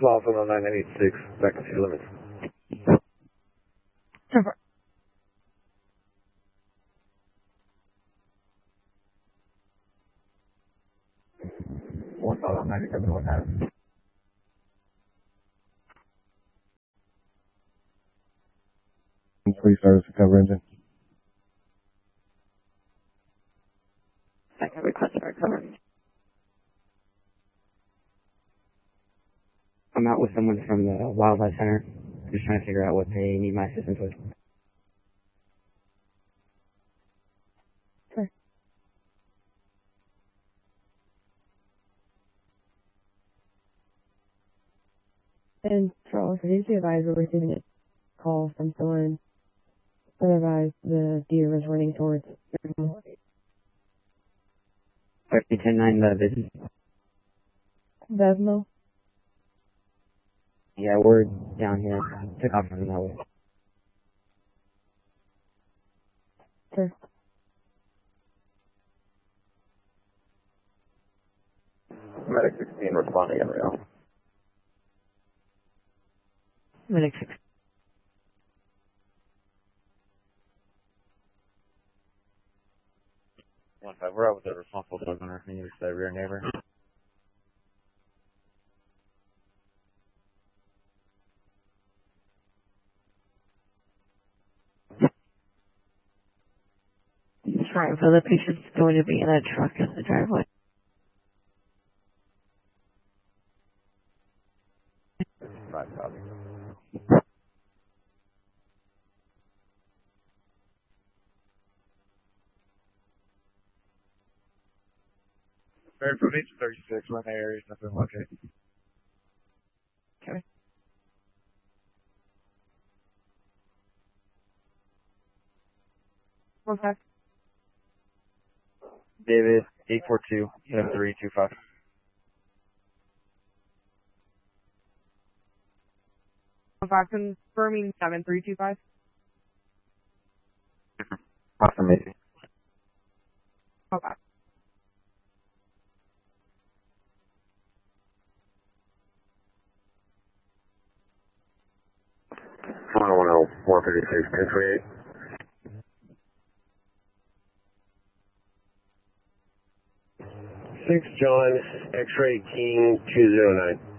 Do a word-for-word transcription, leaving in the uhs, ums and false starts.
Alpha one nine eight six, back to city limits. Over. one five nine seven one nine. Police service to cover engine. Second request for cover. I'm out with someone from the Wildlife Center. I'm just trying to figure out what they need my assistance with. Sure. And Charles, please be advised we're receiving a call from someone. Otherwise, the deer is running towards thirty ten nine the business. Vesmo? Yeah, we're down here. Took off from that way. Sure. Medic sixteen responding in real. Medic six. One five, we're out with the responsible dog owner. Can you just the rear neighbor? Right, so the patient's going to be in a truck in the driveway. Five copy. Very from H thirty-six, run the area, nothing okay. Okay. One five. David, eight four two, seven three two five. One five, confirming seven three two five. Confirmation. One five. one one zero, four fifty-six, ten twenty-eight. six John, X-ray King two zero nine.